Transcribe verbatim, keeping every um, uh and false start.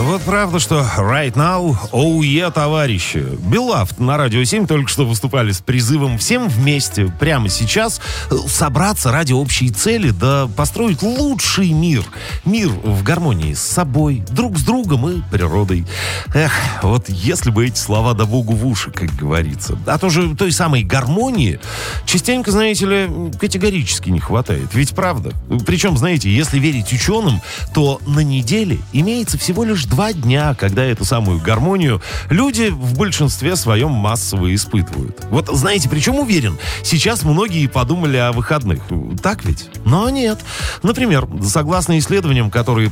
Вот правда, что right now, oh yeah, товарищи. Белавт на Радио семь только что выступали с призывом всем вместе, прямо сейчас, собраться ради общей цели, да построить лучший мир. Мир в гармонии с собой, друг с другом и природой. Эх, вот если бы эти слова да богу в уши, как говорится. А то же той самой гармонии частенько, знаете ли, категорически не хватает. Ведь правда. Причем, знаете, если верить ученым, то на неделе имеется всего лишь два дня, когда эту самую гармонию люди в большинстве своем массово испытывают. Вот знаете, причем уверен, сейчас многие подумали о выходных. Так ведь? Но нет. Например, согласно исследованиям, которые